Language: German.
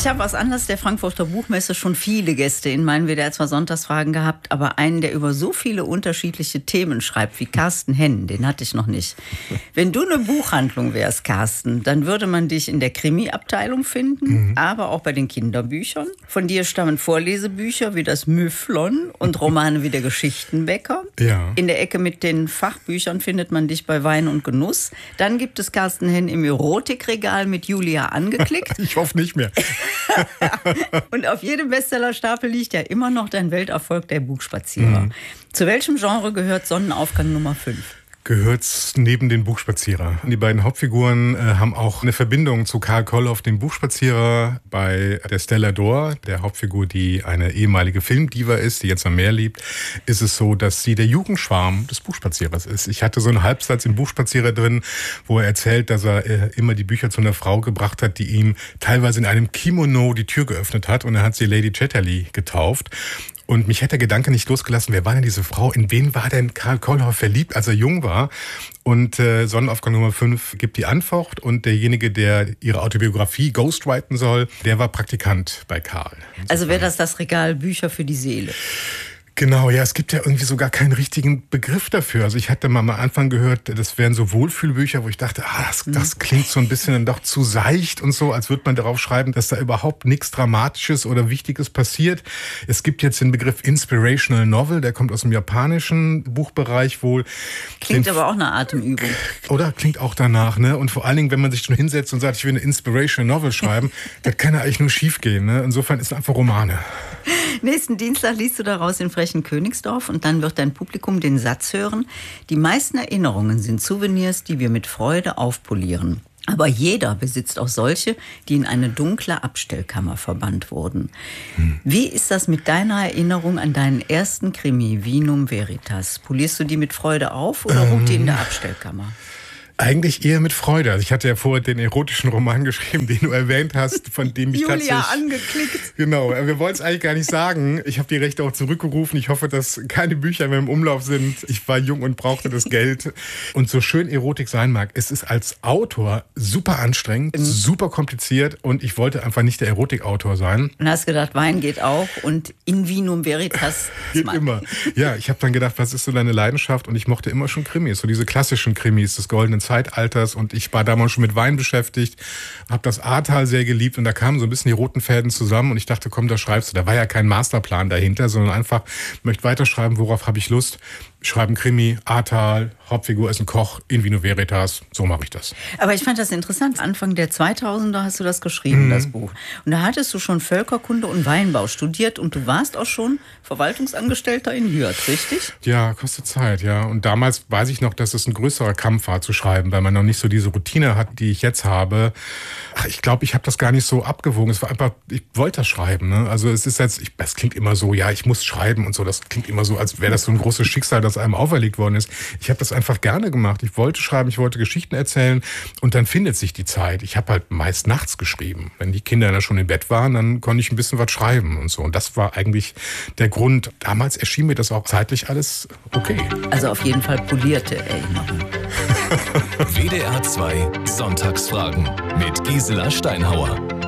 Ich habe aus Anlass der Frankfurter Buchmesse schon viele Gäste in meinen WDR 2 Sonntagsfragen gehabt, aber einen, der über so viele unterschiedliche Themen schreibt wie Carsten Henn, den hatte ich noch nicht. Wenn du eine Buchhandlung wärst, Carsten, dann würde man dich in der Krimi-Abteilung finden, aber auch bei den Kinderbüchern. Von dir stammen Vorlesebücher wie das Müfflon und Romane wie der Geschichtenbäcker. Ja. In der Ecke mit den Fachbüchern findet man dich bei Wein und Genuss. Dann gibt es Carsten Henn im Erotikregal mit Julia angeklickt. Ich hoffe nicht mehr. Und auf jedem Bestsellerstapel liegt ja immer noch dein Welterfolg, der Buchspazierer. Zu welchem Genre gehört Sonnenaufgang Nummer 5? Gehört's neben den Buchspazierer. Die beiden Hauptfiguren haben auch eine Verbindung zu Karl Kollhoff, dem Buchspazierer. Bei der Stella d'Or, der Hauptfigur, die eine ehemalige Filmdiva ist, die jetzt am Meer lebt, ist es so, dass sie der Jugendschwarm des Buchspazierers ist. Ich hatte so einen Halbsatz im Buchspazierer drin, wo er erzählt, dass er immer die Bücher zu einer Frau gebracht hat, die ihm teilweise in einem Kimono die Tür geöffnet hat, und er hat sie Lady Chatterley getauft. Und mich hat der Gedanke nicht losgelassen, wer war denn diese Frau? In wen war denn Karl Kollhoff verliebt, als er jung war? Und Sonnenaufgang Nummer 5 gibt die Antwort. Und derjenige, der ihre Autobiografie ghostwriten soll, der war Praktikant bei Karl. Also wäre das Regal Bücher für die Seele? Genau, ja, es gibt ja irgendwie so gar keinen richtigen Begriff dafür. Also ich hatte mal am Anfang gehört, das wären so Wohlfühlbücher, wo ich dachte, das klingt so ein bisschen dann doch zu seicht und so, als würde man darauf schreiben, dass da überhaupt nichts Dramatisches oder Wichtiges passiert. Es gibt jetzt den Begriff Inspirational Novel, der kommt aus dem japanischen Buchbereich wohl. Klingt aber auch eine Atemübung. Oder klingt auch danach, ne? Und vor allen Dingen, wenn man sich schon hinsetzt und sagt, ich will eine Inspirational Novel schreiben, das kann ja eigentlich nur schief gehen, ne? Insofern ist es einfach Romane. Nächsten Dienstag liest du daraus in Frechen Königsdorf und dann wird dein Publikum den Satz hören: Die meisten Erinnerungen sind Souvenirs, die wir mit Freude aufpolieren. Aber jeder besitzt auch solche, die in eine dunkle Abstellkammer verbannt wurden. Wie ist das mit deiner Erinnerung an deinen ersten Krimi, Vinum Veritas? Polierst du die mit Freude auf oder ruht die in der Abstellkammer? Eigentlich eher mit Freude. Also ich hatte ja vorher den erotischen Roman geschrieben, den du erwähnt hast, von dem ich Julia tatsächlich... angeklickt. Genau, wir wollten es eigentlich gar nicht sagen. Ich habe die Rechte auch zurückgerufen. Ich hoffe, dass keine Bücher mehr im Umlauf sind. Ich war jung und brauchte das Geld. Und so schön Erotik sein mag, es ist als Autor super anstrengend, super kompliziert, und ich wollte einfach nicht der Erotikautor sein. Und hast gedacht, Wein geht auch und in Vinum Veritas. Geht immer. Ja, ich habe dann gedacht, was ist so deine Leidenschaft? Und ich mochte immer schon Krimis, so diese klassischen Krimis des goldenen Zeitalters, und ich war damals schon mit Wein beschäftigt, habe das Ahrtal sehr geliebt, und da kamen so ein bisschen die roten Fäden zusammen, und ich dachte, komm, da schreibst du. Da war ja kein Masterplan dahinter, sondern einfach, möchte weiterschreiben, worauf habe ich Lust? Schreiben Krimi, Ahrtal, Hauptfigur ist ein Koch, in Vinum Veritas, so mache ich das. Aber ich fand das interessant. Anfang der 2000er hast du das geschrieben, das Buch. Und da hattest du schon Völkerkunde und Weinbau studiert, und du warst auch schon Verwaltungsangestellter in Hürth, richtig? Ja, kostet Zeit, ja. Und damals weiß ich noch, dass es ein größerer Kampf war zu schreiben, weil man noch nicht so diese Routine hat, die ich jetzt habe. Ich glaube, ich habe das gar nicht so abgewogen. Es war einfach, ich wollte das schreiben, ne? Also es ist jetzt, es klingt immer so, ja, ich muss schreiben und so. Das klingt immer so, als wäre das so ein großes Schicksal, das einem auferlegt worden ist. Ich habe das einfach gerne gemacht. Ich wollte schreiben, ich wollte Geschichten erzählen, und dann findet sich die Zeit. Ich habe halt meist nachts geschrieben. Wenn die Kinder dann schon im Bett waren, dann konnte ich ein bisschen was schreiben und so. Und das war eigentlich der Grund. Damals erschien mir das auch zeitlich alles okay. Also auf jeden Fall polierte Erinnerungen. WDR 2 Sonntagsfragen mit Gisela Steinhauer.